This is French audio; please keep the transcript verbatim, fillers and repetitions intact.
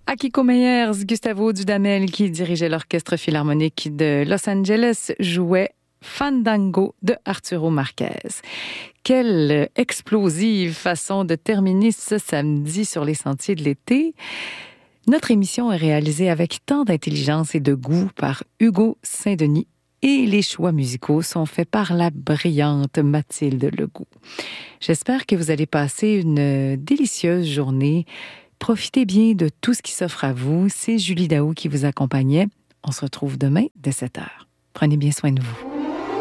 Akiko Meyers, Gustavo Dudamel, qui dirigeait l'Orchestre Philharmonique de Los Angeles, jouait Fandango de Arturo Marquez. Quelle explosive façon de terminer ce samedi sur les sentiers de l'été. Notre émission est réalisée avec tant d'intelligence et de goût par Hugo Saint-Denis et les choix musicaux sont faits par la brillante Mathilde Legout. J'espère que vous allez passer une délicieuse journée. Profitez bien de tout ce qui s'offre à vous. C'est Julie Daou qui vous accompagnait. On se retrouve demain dès sept heures. Prenez bien soin de vous.